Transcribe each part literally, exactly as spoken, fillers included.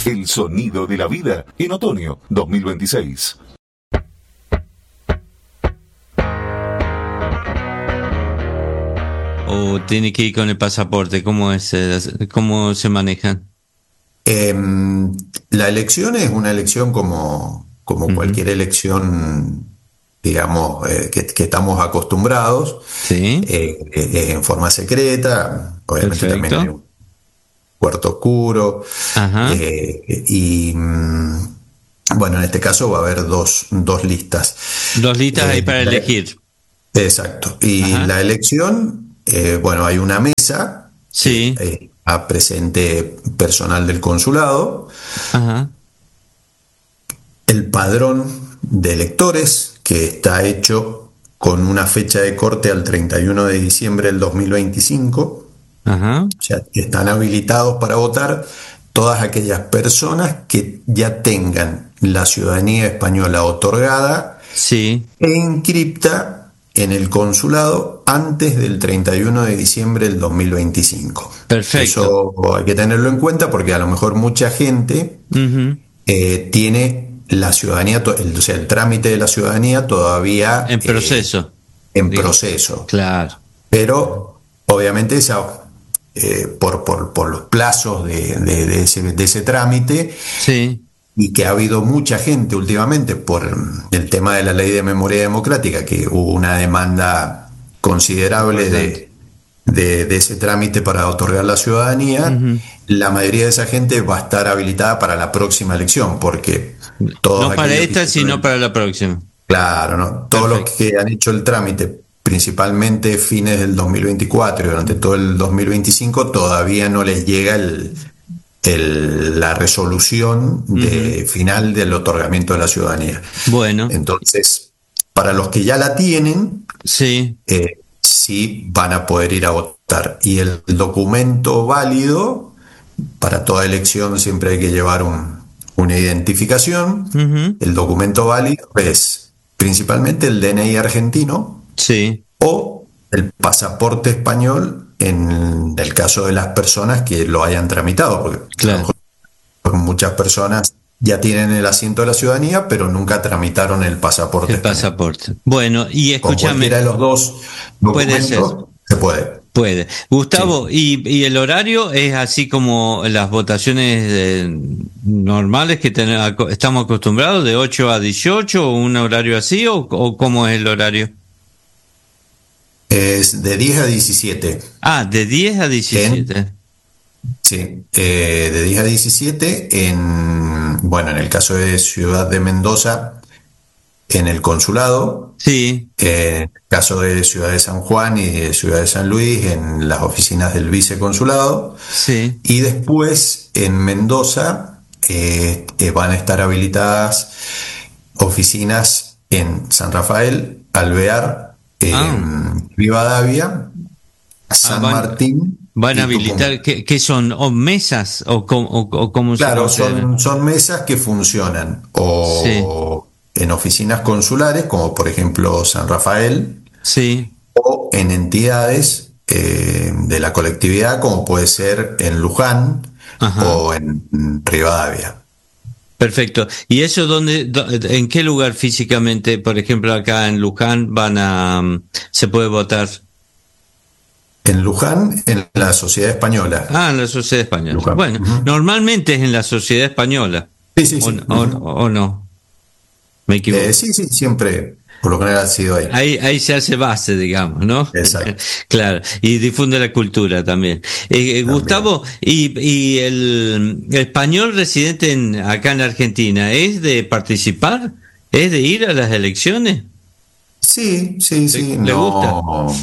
El sonido de la vida en otoño dos mil veintiséis. ¿O tiene que ir con el pasaporte? ¿Cómo es? ¿Cómo se manejan? Eh, la elección es una elección como, como uh-huh. cualquier elección, digamos, eh, que, que estamos acostumbrados. Sí. Eh, eh, en forma secreta, obviamente. Perfecto. También hay un cuarto oscuro. Ajá. Eh, y bueno, en este caso va a haber dos, dos listas. Dos listas eh, ahí para la, elegir. Exacto. Y Ajá. la elección, eh, bueno, hay una mesa. Sí. Eh, a presente personal del consulado. Ajá. El padrón de electores, que está hecho con una fecha de corte al treinta y uno de diciembre del dos mil veinticinco. Ajá. O sea, están habilitados para votar todas aquellas personas que ya tengan la ciudadanía española otorgada sí. e inscripta en el consulado antes del treinta y uno de diciembre del dos mil veinticinco. Perfecto. Eso hay que tenerlo en cuenta porque a lo mejor mucha gente uh-huh. eh, tiene la ciudadanía, el, o sea, el trámite de la ciudadanía todavía en proceso. Eh, en Digo, proceso. Claro. Pero obviamente esa, eh, por, por, por los plazos de, de, de, ese, de ese trámite. Sí. Y que ha habido mucha gente últimamente por el tema de la ley de memoria democrática, que hubo una demanda considerable de, de, de ese trámite para otorgar la ciudadanía. Uh-huh. La mayoría de esa gente va a estar habilitada para la próxima elección, porque todos no para esta, sino el, para la próxima. Claro, ¿no? Todos Perfecto. Los que han hecho el trámite, principalmente fines del dos mil veinticuatro y durante todo el dos mil veinticinco, todavía no les llega el El, la resolución de, uh-huh. final del otorgamiento de la ciudadanía. Bueno. Entonces, para los que ya la tienen, sí, eh, sí van a poder ir a votar. Y el, el documento válido, para toda elección siempre hay que llevar un, una identificación. Uh-huh. El documento válido es principalmente el D N I argentino. Sí. O el pasaporte español en el caso de las personas que lo hayan tramitado, porque claro. muchas personas ya tienen el asiento de la ciudadanía, pero nunca tramitaron el pasaporte. El español. Pasaporte. Bueno, y escúchame. Con cualquiera de los dos documentos puede se puede. Puede. Gustavo, sí. y, y el horario es así como las votaciones eh, normales que tenemos, estamos acostumbrados, de ocho a dieciocho, o un horario así, o, o cómo es el horario? Es de diez a diecisiete. Ah, de diez a diecisiete. En, sí, eh, de diez a diecisiete en, bueno, en el caso de Ciudad de Mendoza, en el consulado. Sí. Eh, en el caso de Ciudad de San Juan y de Ciudad de San Luis, en las oficinas del viceconsulado. Sí. Y después, en Mendoza, eh, eh, van a estar habilitadas oficinas en San Rafael, Alvear, Eh, ah. Rivadavia, San ah, van, Martín. ¿Van a habilitar qué, qué son? ¿O mesas? ¿O, o, o cómo claro, se son, son mesas que funcionan o sí. en oficinas consulares, como por ejemplo San Rafael, sí. o en entidades eh, de la colectividad, como puede ser en Luján Ajá. o en, en Rivadavia. Perfecto. ¿Y eso dónde, en qué lugar físicamente, por ejemplo, acá en Luján, van a, se puede votar? En Luján, en la Sociedad Española. Ah, en la Sociedad Española. Luján. Bueno, uh-huh. normalmente es en la Sociedad Española. Sí, sí, sí. O, uh-huh. o, o no. Me equivoco. Eh, sí, sí, siempre. Por lo general ha sido ahí. Ahí, ahí se hace base, digamos, ¿no? Exacto. Claro, y difunde la cultura también. Eh, también. Gustavo, ¿y, y el, el español residente en, acá en Argentina es de participar? ¿Es de ir a las elecciones? Sí, sí, sí. ¿Le no, gusta?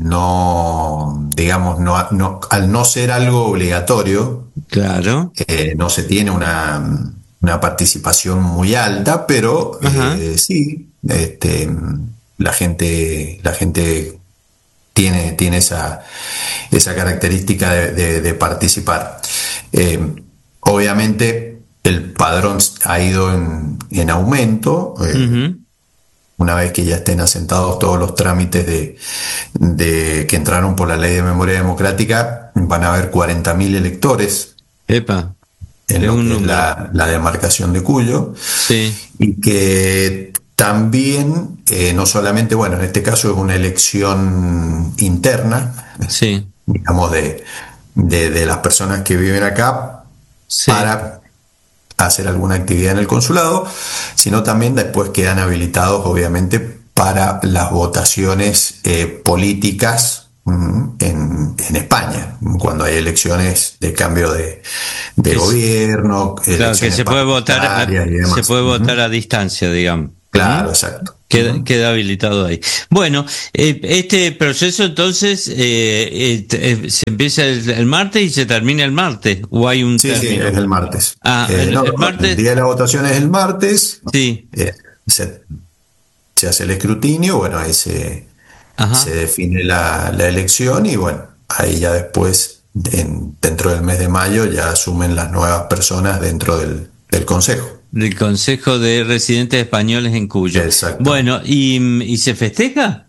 No, digamos, no, no, al no ser algo obligatorio, claro, eh, no se tiene una, una participación muy alta, pero eh, sí. Este, la gente, la gente tiene, tiene esa, esa característica de, de, de participar. Eh, obviamente el padrón ha ido en, en aumento. Eh, uh-huh. Una vez que ya estén asentados todos los trámites de, de que entraron por la ley de memoria democrática, van a haber cuarenta mil electores. Epa. en Es lo un que es número. la, la demarcación de Cuyo, Sí, y que también, eh, no solamente, bueno, en este caso es una elección interna, sí, digamos, de, de, de las personas que viven acá sí. para hacer alguna actividad en el consulado, sino también después quedan habilitados, obviamente, para las votaciones eh, políticas mm, en, en España, cuando hay elecciones de cambio de, de Es- gobierno, Claro, que elecciones se puede votar, a- parlamentarias y se demás. puede Ujú. votar a distancia, digamos. Claro, ¿Mm? exacto. Queda, Ujú. queda habilitado ahí. Bueno, eh, este proceso entonces eh, eh, te- eh, se empieza el, el martes y se termina el martes, o hay un Sí, sí, término. es el martes. Ah, Eh, el, no, el no, el martes, día de la votación es el martes, sí, eh, se, se hace el escrutinio, bueno, ahí se, se ajá, define la, la elección y bueno, ahí ya después, en- dentro del mes de mayo, ya asumen las nuevas personas dentro del, del consejo. del Consejo de Residentes Españoles en Cuyo. Exacto. Bueno, ¿y, y se festeja?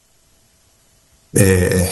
Eh,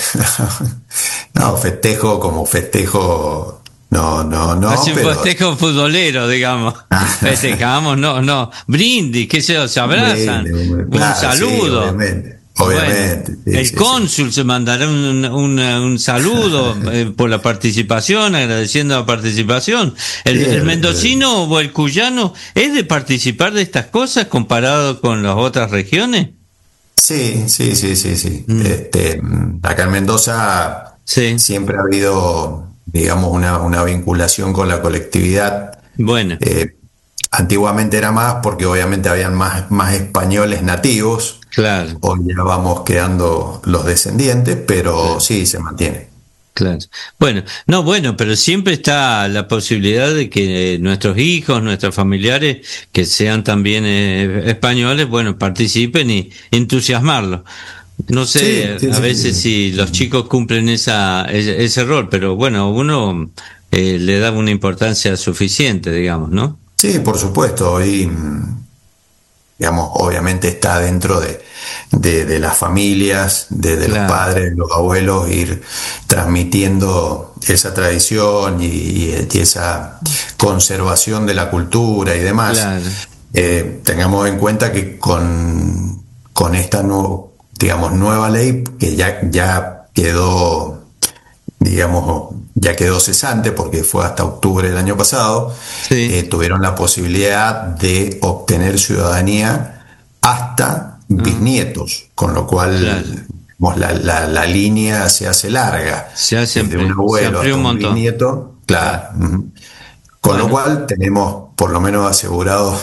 no, festejo como festejo, no, no, no, Hace un pero festejo futbolero, digamos. Festejamos, no, no. Brindis, qué sé yo, se abrazan. Hombre, hombre, Un claro, sí, saludo. obviamente, obviamente, Bueno, sí, el sí, sí. cónsul se mandará un, un, un saludo eh, por la participación, agradeciendo la participación. El, Sí, el el- mendocino o el cuyano es de participar de estas cosas comparado con las otras regiones. Sí, sí, sí, sí, sí. Mm. Este, mm, acá en Mendoza Sí, siempre ha habido, digamos, una, una vinculación con la colectividad. bueno, Eh, antiguamente era más porque obviamente habían más, más españoles nativos. claro. Hoy ya vamos quedando los descendientes, pero sí, se mantiene. Claro. Bueno, no, bueno, pero siempre está la posibilidad de que eh, nuestros hijos, nuestros familiares, que sean también eh, españoles, bueno, participen y entusiasmarlos. No sé, Sí, sí, a sí, veces sí. si los chicos cumplen esa, ese, ese rol, pero bueno, uno eh, le da una importancia suficiente, digamos, ¿no? Sí, por supuesto. Y, mm, digamos, obviamente está dentro de, de, de las familias, de, de los Claro. padres, los abuelos, ir transmitiendo esa tradición y, y- y esa conservación de la cultura y demás. Claro. Eh, tengamos en cuenta que con, con esta nu- digamos, nueva ley que ya, ya quedó, digamos, ya quedó cesante porque fue hasta octubre del año pasado, Sí. eh, tuvieron la posibilidad de obtener ciudadanía hasta bisnietos, con lo cual Claro. digamos, la, la, la línea se hace larga. Se hace desde ampli- un se abuelo amplió hasta un un montón. bisnieto, claro. Ujú. Con Bueno. lo cual tenemos por lo menos asegurado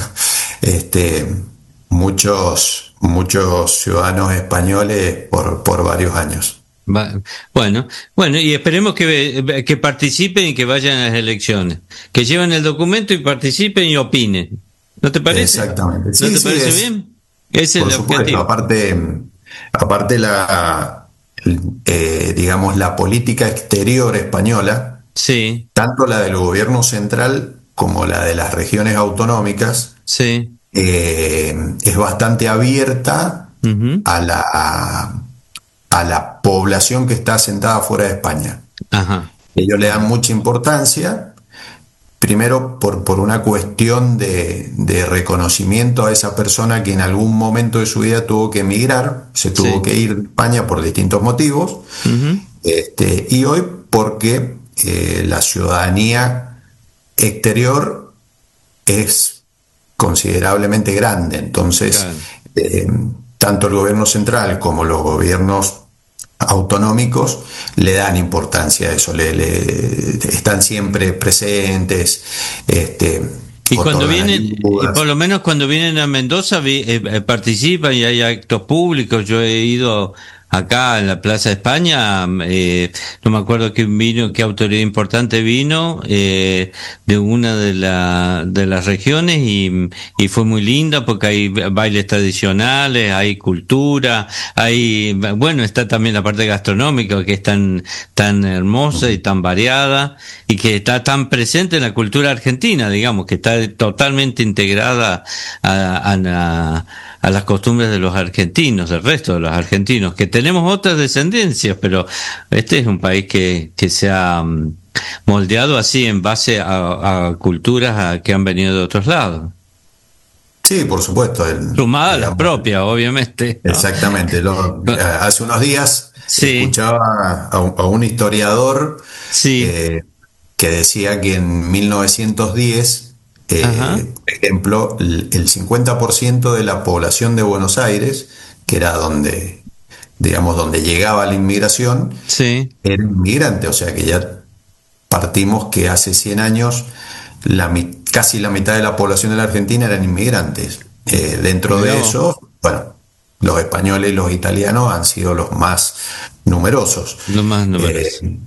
este, muchos, muchos ciudadanos españoles por, por varios años. Va- Bueno, bueno, y esperemos que, que participen y que vayan a las elecciones, que lleven el documento y participen y opinen. ¿No te parece? Exactamente. ¿No Sí, te sí, parece es- bien? Ese es Por el supuesto, objetivo. aparte, aparte la, eh, digamos, la política exterior española, Sí, tanto la del gobierno central como la de las regiones autonómicas, sí. eh, es bastante abierta Ujú. a la, a la población que está asentada fuera de España. Ajá. Ellos le dan mucha importancia, primero por, por una cuestión de, de reconocimiento a esa persona que en algún momento de su vida tuvo que emigrar, se tuvo Sí. que ir de España por distintos motivos, Ujú. este, y hoy porque eh, la ciudadanía exterior es considerablemente grande, entonces Claro. eh, tanto el gobierno central como los gobiernos autonómicos le dan importancia a eso, le, le- están siempre presentes, este, Y cuando otorgan vienen, y ayudas. por lo menos cuando vienen a Mendoza, vi- eh, eh, participan y hay actos públicos. Yo he ido acá en la Plaza de España, eh, no me acuerdo quién vino, qué autoridad importante vino, eh, de una de, la, de las regiones y, y fue muy linda porque hay bailes tradicionales, hay cultura, hay, bueno, está también la parte gastronómica que es tan, tan hermosa y tan variada y que está tan presente en la cultura argentina, digamos, que está totalmente integrada a, a, la- a las costumbres de los argentinos, del resto de los argentinos, que tenemos otras descendencias, pero este es un país que, que se ha, mm, moldeado así en base a, a culturas a, que han venido de otros lados. Sí, por supuesto. El, Sumadas a las propias, obviamente, ¿no? Exactamente. Lo, hace unos días sí. escuchaba a un, a un historiador sí. eh, que decía que en mil novecientos diez, eh, por ejemplo, el, el cincuenta por ciento de la población de Buenos Aires, que era donde, digamos, donde llegaba la inmigración, sí. era inmigrante. O sea que ya partimos que hace cien años la, casi la mitad de la población de la Argentina eran inmigrantes. Eh, dentro de eso, bueno, los españoles y los italianos han sido los más numerosos. Los más numerosos. Eh,